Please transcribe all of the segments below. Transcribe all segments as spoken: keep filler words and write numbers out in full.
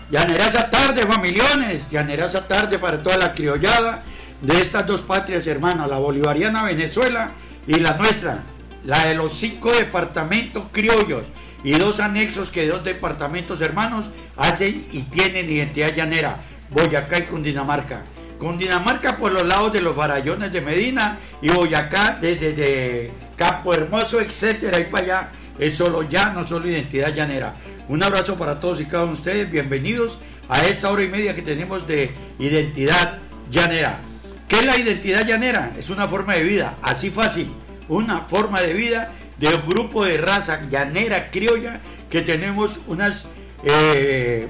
Llaneraza tarde, familiones, llaneraza tarde para toda la criollada de estas dos patrias hermanas, la bolivariana Venezuela y la nuestra, la de los cinco departamentos criollos y dos anexos que dos departamentos hermanos hacen y tienen identidad llanera, Boyacá y Cundinamarca. Cundinamarca por los lados de los Farallones de Medina y Boyacá desde de, de Campo Hermoso, etcétera, y para allá es solo llano, solo identidad llanera. Un abrazo para todos y cada uno de ustedes, bienvenidos a esta hora y media que tenemos de identidad llanera. ¿Qué es la identidad llanera? Es una forma de vida, así fácil, una forma de vida de un grupo de raza llanera criolla que tenemos unas eh,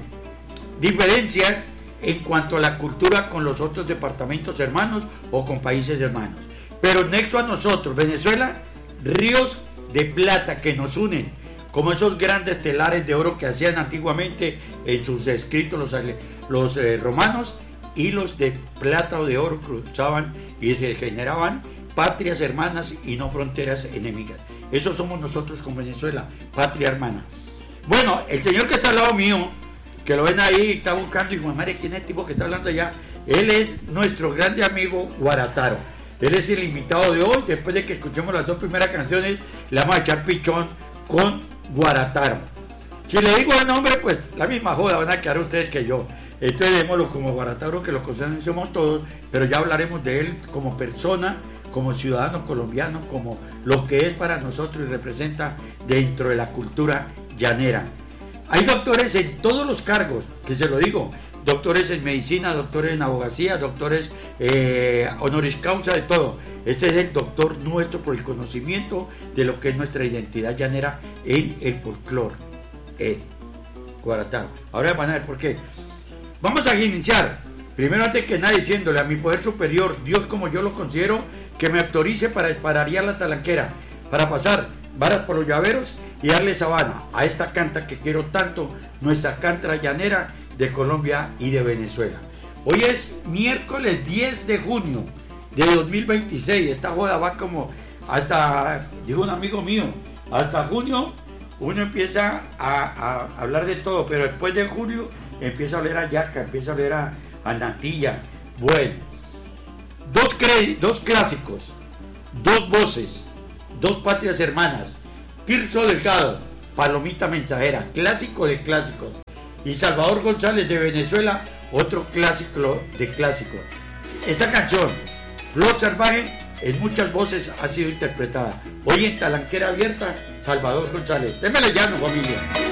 diferencias en cuanto a la cultura con los otros departamentos hermanos o con países hermanos. Pero nexo a nosotros, Venezuela, ríos de plata que nos unen, como esos grandes telares de oro que hacían antiguamente en sus escritos los, los eh, romanos, hilos de plata o de oro cruzaban y se generaban patrias hermanas y no fronteras enemigas. Eso somos nosotros con Venezuela, patria hermana. Bueno, el señor que está al lado mío, que lo ven ahí, está buscando, y madre, ¿quién es el tipo que está hablando allá? Él es nuestro grande amigo Guarataro. Él es el invitado de hoy. Después de que escuchemos las dos primeras canciones, le vamos a echar pichón con Guarataro. Si le digo el nombre, pues la misma joda van a quedar ustedes que yo. Entonces démoslo como Guarataro, que lo conocemos todos, pero ya hablaremos de él como persona, como ciudadano colombiano, como lo que es para nosotros y representa dentro de la cultura llanera. Hay doctores en todos los cargos, que se lo digo, doctores en medicina, doctores en abogacía, doctores eh, honoris causa, de todo. Este es el doctor nuestro por el conocimiento de lo que es nuestra identidad llanera en el folclore, el Guarataro. Ahora van a ver por qué. Vamos a iniciar, primero antes que nada diciéndole a mi poder superior, Dios como yo lo considero, que me autorice para espararear la talanquera, para pasar varas por los llaveros y darle sabana a esta canta que quiero tanto, nuestra canta llanera de Colombia y de Venezuela. Hoy es miércoles diez de junio de dos mil veintiséis, esta joda va como hasta, dijo un amigo mío, hasta junio uno empieza a, a hablar de todo, pero después de julio empieza a oler a yaca, empieza a oler a, a natilla. Bueno, dos, cre- dos clásicos, dos voces, dos patrias hermanas, Tirso Delgado, Palomita Mensajera, clásico de clásicos, y Salvador González de Venezuela, otro clásico de clásicos. Esta canción, Flor Salvaje, en muchas voces ha sido interpretada. Hoy en Talanquera Abierta, Salvador González. Démele llano, familia.